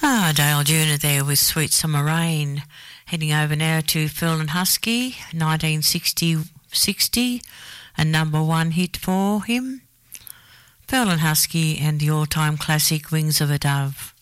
Dale Jr. there with Sweet Summer Rain. Heading over now to Phil and Husky, 1960, a number one hit for him. Phil and Husky and the all-time classic Wings of a Dove.